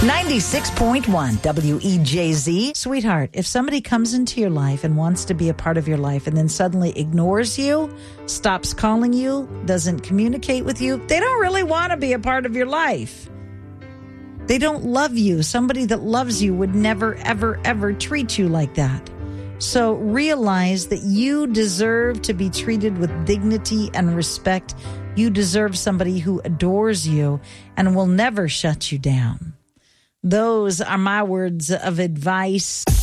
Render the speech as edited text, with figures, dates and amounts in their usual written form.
96.1 WEJZ. Sweetheart, if somebody comes into your life and wants to be a part of your life and then suddenly ignores you, stops calling you, doesn't communicate with you, they don't really want to be a part of your life. They don't love you. Somebody that loves you would never, ever, ever treat you like that. So realize that you deserve to be treated with dignity and respect. You deserve somebody who adores you and will never shut you down. Those are my words of advice.